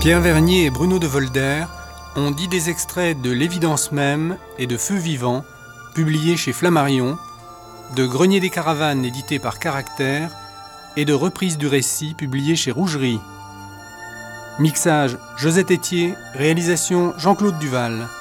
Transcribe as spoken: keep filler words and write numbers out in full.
Pierre Vernier et Bruno de Volder ont dit des extraits de L'évidence même et de Feu vivant, publiés chez Flammarion, de Grenier des caravanes édité par Caractère et de Reprise du récit publié chez Rougerie. Mixage Josette Etier, réalisation Jean-Claude Duval.